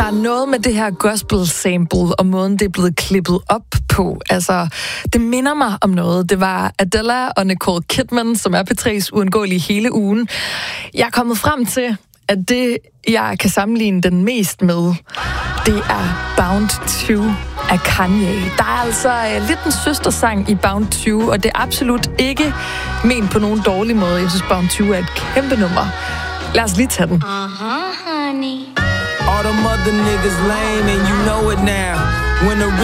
er noget med det her gospel-sample, og måden det er blevet klippet op på. Altså, det minder mig om noget. Det var Adele og Nicole Kidman, som er P3's uundgåelige hele ugen. Jeg er kommet frem til, at det, jeg kan sammenligne den mest med, det er Bound 2 af Kanye. Der er altså lidt en søstersang i Bound 2, og det er absolut ikke ment på nogen dårlig måde. Jeg synes, Bound 2 er et kæmpe nummer. Lad os lige tage den. Honey. All them other niggas lame and you know it now. When the